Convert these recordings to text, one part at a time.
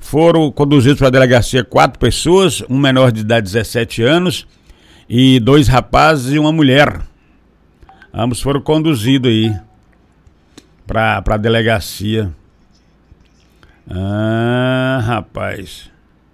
Foram conduzidos para a delegacia 4 pessoas, um menor de idade de 17 anos e 2 rapazes e uma mulher. Ambos foram conduzidos aí para a delegacia. Rapaz.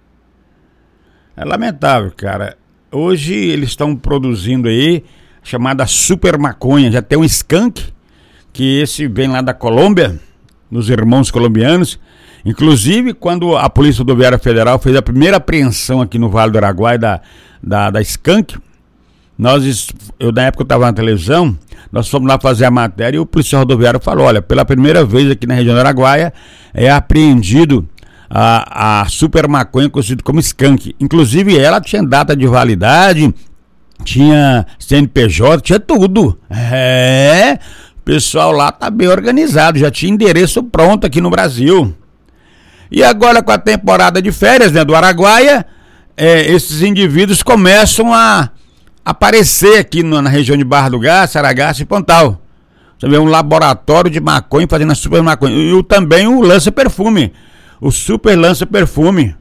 É lamentável, cara. Hoje eles estão produzindo aí chamada super maconha. Já tem um skunk, que esse vem lá da Colômbia, nos irmãos colombianos. Inclusive, quando a Polícia Rodoviária Federal fez a primeira apreensão aqui no Vale do Araguaia da skunk, eu na época eu estava na televisão, nós fomos lá fazer a matéria e o policial rodoviário falou: olha, pela primeira vez aqui na região do Araguaia é apreendido a super maconha conhecida como skunk. Inclusive ela tinha data de validade, tinha CNPJ, tinha tudo. O pessoal lá tá bem organizado, já tinha endereço pronto aqui no Brasil. E agora, com a temporada de férias, né, do Araguaia, esses indivíduos começam a aparecer aqui na região de Barra do Garça, Aragaça e Pontal. Você vê um laboratório de maconha fazendo a super maconha. E também o lança-perfume. O super lança-perfume.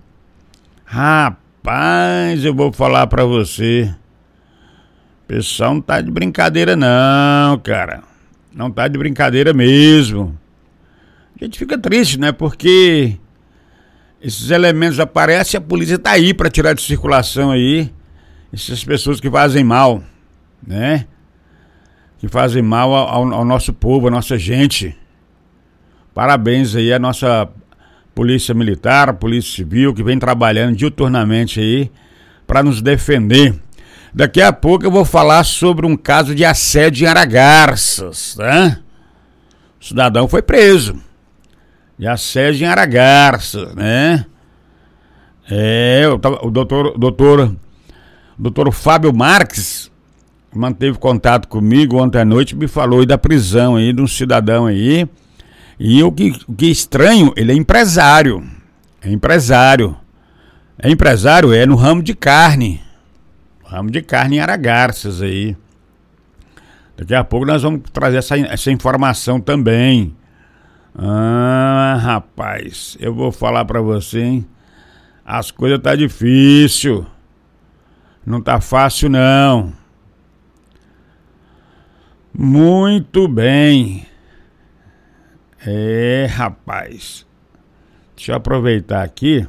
Rapaz, eu vou falar pra você. O pessoal não tá de brincadeira não, cara. Não tá de brincadeira mesmo. A gente fica triste, né? Porque esses elementos aparecem e a polícia tá aí pra tirar de circulação aí essas pessoas que fazem mal, né? Que fazem mal ao nosso povo, à nossa gente. Parabéns aí à nossa Polícia Militar, a Polícia Civil, que vem trabalhando diuturnamente aí para nos defender. Daqui a pouco eu vou falar sobre um caso de assédio em Aragarças, né? O cidadão foi preso de assédio em Aragarças, né? O doutor Fábio Marques manteve contato comigo ontem à noite, me falou aí da prisão aí de um cidadão aí. E o que é estranho, ele é empresário. É empresário no ramo de carne. Ramo de carne em Aragarças aí. Daqui a pouco nós vamos trazer essa informação também. Rapaz, eu vou falar pra você, hein? As coisas tá difícil. Não tá fácil, não. Muito bem. Rapaz. Deixa eu aproveitar aqui.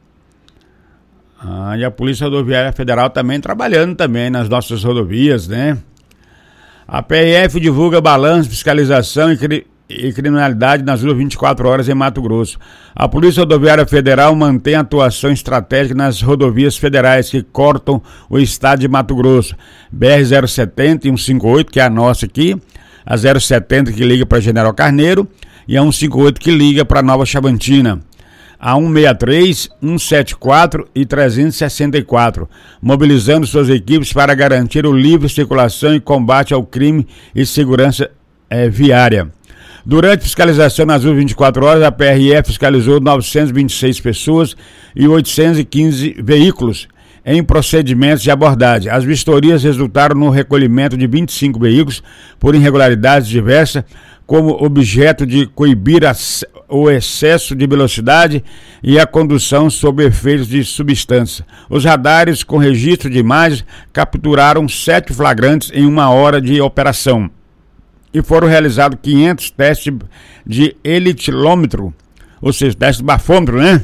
E a Polícia Rodoviária Federal também trabalhando também nas nossas rodovias, né? A PRF divulga balanço, fiscalização e criminalidade nas ruas 24 horas em Mato Grosso. A Polícia Rodoviária Federal mantém atuação estratégica nas rodovias federais que cortam o estado de Mato Grosso. BR-070 e 158, que é a nossa aqui, a 070 que liga para General Carneiro e a 158 que liga para Nova Chavantina. A 163, 174 e 364, mobilizando suas equipes para garantir o livre circulação e combate ao crime e segurança viária. Durante fiscalização nas ruas 24 horas, a PRF fiscalizou 926 pessoas e 815 veículos em procedimentos de abordagem. As vistorias resultaram no recolhimento de 25 veículos por irregularidades diversas, como objeto de coibir o excesso de velocidade e a condução sob efeitos de substância. Os radares com registro de imagens capturaram 7 flagrantes em 1 hora de operação. E foram realizados 500 testes de elitilômetro, ou seja, teste de bafômetro, né?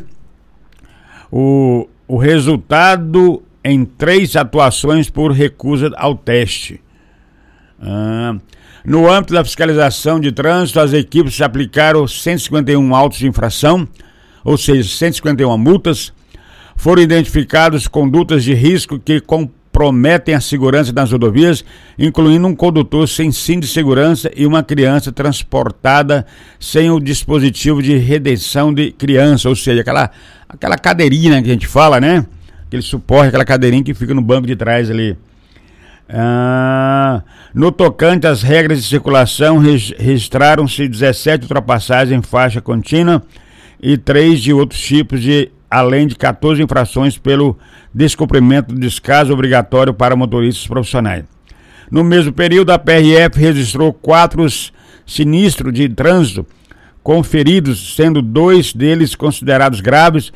O resultado em 3 atuações por recusa ao teste. No âmbito da fiscalização de trânsito, as equipes aplicaram 151 autos de infração, ou seja, 151 multas. Foram identificadas condutas de risco que comprometem a segurança nas rodovias, incluindo um condutor sem cinto de segurança e uma criança transportada sem o dispositivo de redenção de criança, ou seja, aquela cadeirinha que a gente fala, né? Aquele suporte, aquela cadeirinha que fica no banco de trás ali. No tocante às regras de circulação, registraram-se 17 ultrapassagens em faixa contínua e 3 de outros tipos, além de 14 infrações pelo descumprimento do descaso obrigatório para motoristas profissionais. No mesmo período, a PRF registrou 4 sinistros de trânsito conferidos, sendo 2 deles considerados graves,